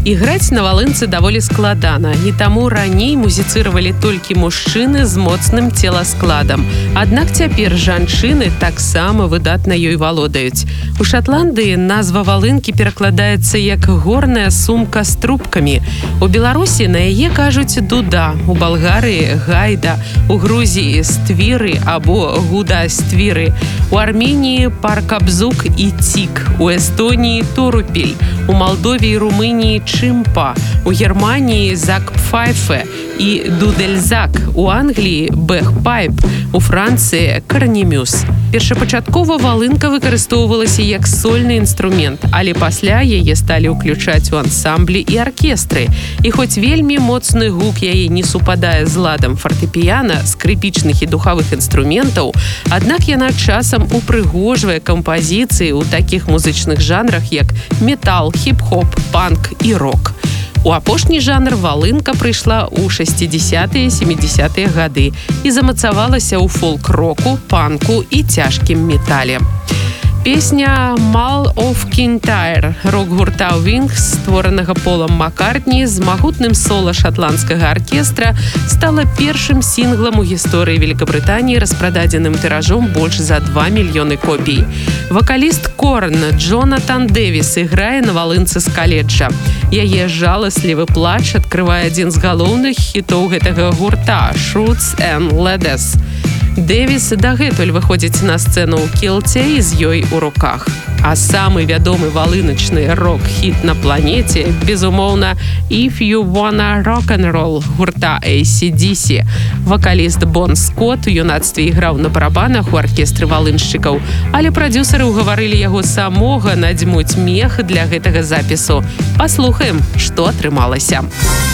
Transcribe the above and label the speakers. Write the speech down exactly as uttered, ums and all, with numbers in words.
Speaker 1: Іграць на валынцы даволі складана, і таму раней музіцыравалі толькі мужчыны з моцным целаскладам. Аднак цяпер жанчыны таксама выдатна ёй валодаюць. У Шатландыі назва валынкі перакладаецца як горная сумка з трубкамі. У Беларусі на яе кажуць дуда, у Балгарыі гайда, у Грузіі ствіры або гуда-ствіры, у Арменіі паркабзук і цік, у Эстоніі турупель, у Малдове і Румыніі чымпа, у Германії закпфайфе і дудельзак, у Англії бэхпайп, у Францыі карнемюс. Першапачаткова валынка выкарыстоўвалася як сольны інструмент, але пасля яе сталі ўключаць у ансамблі і аркестры. І хоць вельмі моцны гук яе не супадае з ладам фартэпіяна, скрыпічных і духавых інструментаў, аднак яна часам упрыгожвае кампазіцыі ў такіх музычных жанрах, як метал, хіп-хоп, панк і рок. У апошні жанр валынка прыйшла ў шэсцідзесятыя-сямідзесятыя гады і замацавалася ў фолк-року, панку і цяжкім метале. Песня «Mull of Kintyre» рок-гурта «Wings», створанага Полам Маккартні з магутным сола шатландскага аркестра, стала першым сінглам у гісторыі Великабрытаніі, распрададзеным тыражом больш за два мільёны копій. Вакаліст Корн Джонатан Дэвіс іграе на валынцы з каледжа. Яе жаласлівы плач адкрывае адзін з галоўных хітоў гэтага гурта «Shoots and Ladders». Дэвіс дагэтуль выходзіць на сцэну ў кілце і з ёй у руках. А самы вядомы валыначны рок-хіт на планеце, безумоўна, «If You Wanna Rock and Roll» гурта эй сі ді сі. Вакаліст Бон Скотт у юнацтве іграў на барабанах у аркестры валыншчыкаў, але прадзюсары ўгаварылі яго самога надзьмуць мех для гэтага запісу. Паслухаем, што атрымалася.